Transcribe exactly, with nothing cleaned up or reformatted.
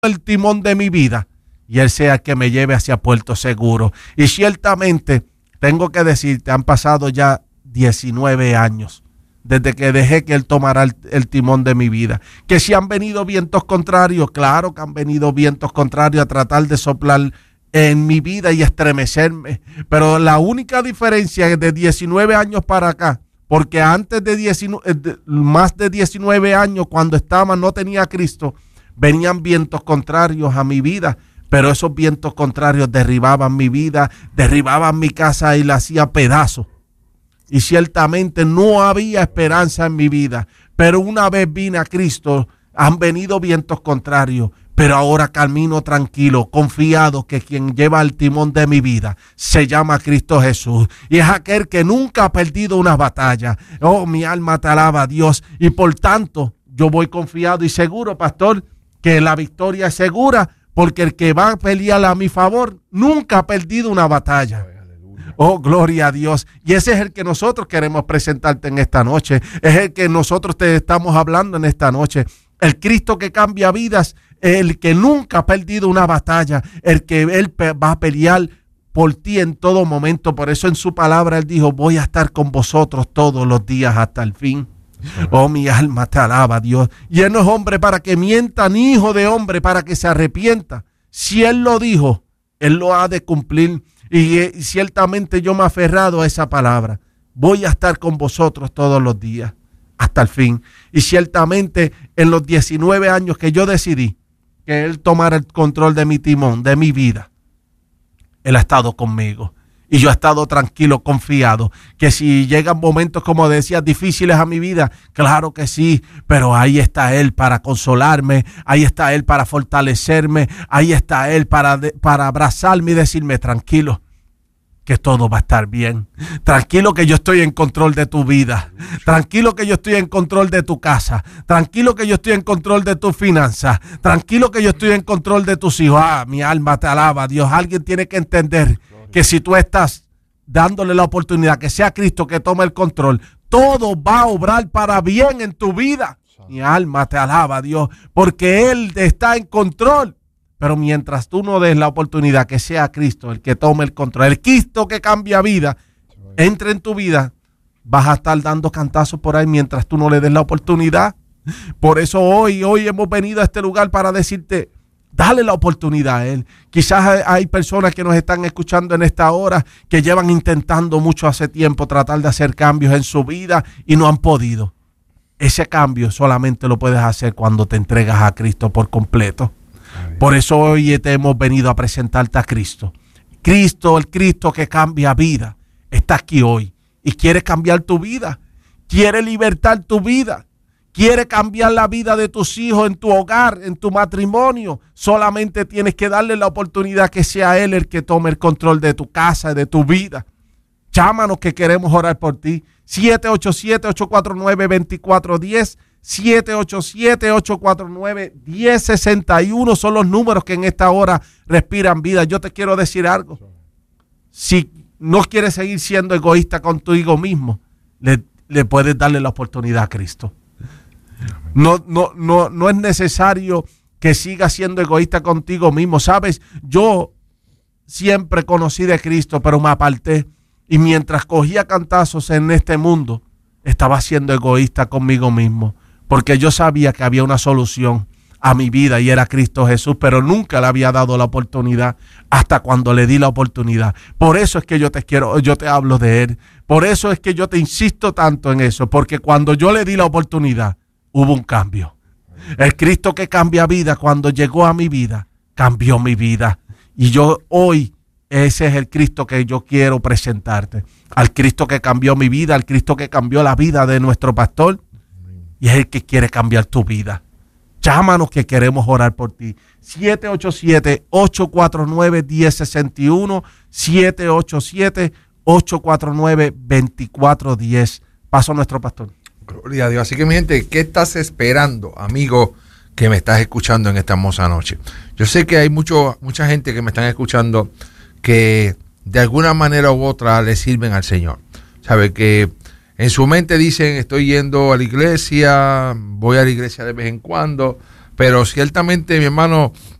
el timón de mi vida y Él sea el que me lleve hacia puerto seguro. Y ciertamente tengo que decirte, han pasado ya diecinueve años desde que dejé que Él tomara el, el timón de mi vida. Que si han venido vientos contrarios, claro que han venido vientos contrarios a tratar de soplar en mi vida y estremecerme, pero la única diferencia es de diecinueve años para acá, porque antes de, diecinueve, de más de diecinueve años, cuando estaba, no tenía a Cristo, venían vientos contrarios a mi vida, pero esos vientos contrarios derribaban mi vida, derribaban mi casa y la hacía pedazos. Y ciertamente no había esperanza en mi vida, pero una vez vine a Cristo, han venido vientos contrarios, pero ahora camino tranquilo, confiado que quien lleva el timón de mi vida se llama Cristo Jesús. Y es aquel que nunca ha perdido una batalla. Oh, mi alma te alaba a Dios. Y por tanto, yo voy confiado y seguro, pastor, que la victoria es segura, porque el que va a pelear a mi favor nunca ha perdido una batalla. Oh, gloria a Dios. Y ese es el que nosotros queremos presentarte en esta noche. Es el que nosotros te estamos hablando en esta noche. El Cristo que cambia vidas, el que nunca ha perdido una batalla, el que Él va a pelear por ti en todo momento. Por eso en su palabra Él dijo, voy a estar con vosotros todos los días hasta el fin. Oh, mi alma te alaba, Dios. Y Él no es hombre para que mienta, ni hijo de hombre para que se arrepienta. Si Él lo dijo, Él lo ha de cumplir. Y, y ciertamente yo me he aferrado a esa palabra. Voy a estar con vosotros todos los días hasta el fin. Y ciertamente en los diecinueve años que yo decidí que Él tomara el control de mi timón, de mi vida, Él ha estado conmigo. Y yo he estado tranquilo, confiado, que si llegan momentos, como decía, difíciles a mi vida, claro que sí, pero ahí está Él para consolarme, ahí está Él para fortalecerme, ahí está Él para, para abrazarme y decirme, tranquilo, que todo va a estar bien. Tranquilo que yo estoy en control de tu vida. Tranquilo que yo estoy en control de tu casa. Tranquilo que yo estoy en control de tus finanzas. Tranquilo que yo estoy en control de tus hijos. Ah, mi alma te alaba, Dios. Alguien tiene que entender que si tú estás dándole la oportunidad que sea Cristo que tome el control, todo va a obrar para bien en tu vida. Mi alma te alaba, Dios, porque Él está en control. Pero mientras tú no des la oportunidad que sea Cristo el que tome el control, el Cristo que cambia vida, entre en tu vida, vas a estar dando cantazos por ahí mientras tú no le des la oportunidad. Por eso hoy, hoy hemos venido a este lugar para decirte, dale la oportunidad a Él. Quizás hay personas que nos están escuchando en esta hora que llevan intentando mucho hace tiempo tratar de hacer cambios en su vida y no han podido. Ese cambio solamente lo puedes hacer cuando te entregas a Cristo por completo. Por eso hoy te hemos venido a presentarte a Cristo. Cristo, el Cristo que cambia vida, está aquí hoy y quiere cambiar tu vida, quiere libertar tu vida, quiere cambiar la vida de tus hijos en tu hogar, en tu matrimonio. Solamente tienes que darle la oportunidad que sea Él el que tome el control de tu casa y de tu vida. Llámanos que queremos orar por ti. siete ocho siete, ocho cuatro nueve, dos cuatro uno cero, siete ocho siete, ocho cuatro nueve, uno cero seis uno son los números que en esta hora respiran vida. Yo te quiero decir algo. Si no quieres seguir siendo egoísta contigo mismo, le, le puedes darle la oportunidad a Cristo. No, no, no, no es necesario que sigas siendo egoísta contigo mismo. Sabes, yo siempre conocí de Cristo, pero me aparté. Y mientras cogía cantazos en este mundo, estaba siendo egoísta conmigo mismo. Porque yo sabía que había una solución a mi vida y era Cristo Jesús, pero nunca le había dado la oportunidad hasta cuando le di la oportunidad. Por eso es que yo te quiero, yo te hablo de Él. Por eso es que yo te insisto tanto en eso, porque cuando yo le di la oportunidad, hubo un cambio. El Cristo que cambia vida, cuando llegó a mi vida, cambió mi vida. Y yo hoy, ese es el Cristo que yo quiero presentarte. Al Cristo que cambió mi vida, al Cristo que cambió la vida de nuestro pastor. Y es el que quiere cambiar tu vida. Llámanos que queremos orar por ti. siete ocho siete, ocho cuatro nueve, uno cero seis uno, siete ocho siete, ocho cuatro nueve, dos cuatro uno cero. Paso a nuestro pastor. Gloria a Dios. Así que, mi gente, ¿qué estás esperando, amigo, que me estás escuchando en esta hermosa noche? Yo sé que hay mucho, mucha gente que me están escuchando que de alguna manera u otra le sirven al Señor. Sabe que en su mente dicen, estoy yendo a la iglesia, voy a la iglesia de vez en cuando, Pero ciertamente, mi hermano,